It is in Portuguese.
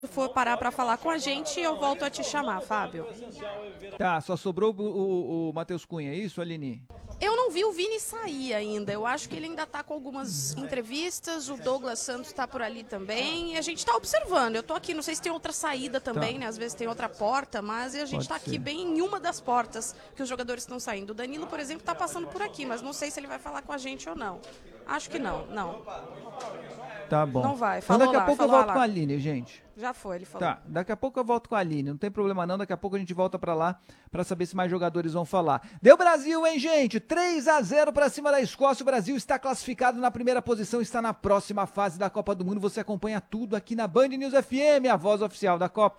for parar para falar com a gente, eu volto a te chamar, Fábio. Tá, só sobrou o Matheus Cunha, é isso, Aline? Eu não vi o Vini sair ainda. Eu acho que ele ainda tá com algumas entrevistas. O Douglas Santos tá por ali também. E a gente tá observando. Eu tô aqui, não sei se tem outra saída também, né? Às vezes tem outra porta, mas a gente tá aqui bem em uma das portas que os jogadores estão saindo. O Danilo, por exemplo, tá passando por aqui, mas não sei se ele vai falar com a gente ou não. Acho que não, não. Tá bom. Não vai, Então falou daqui a lá, pouco eu falou volto lá. com a Aline, gente. Já foi, ele falou. Tá, daqui a pouco eu volto com a Aline, não tem problema não, daqui a pouco a gente volta pra lá pra saber se mais jogadores vão falar. Deu Brasil, hein, gente? 3-0 pra cima da Escócia, o Brasil está classificado na primeira posição, está na próxima fase da Copa do Mundo, você acompanha tudo aqui na Band News FM, a voz oficial da Copa.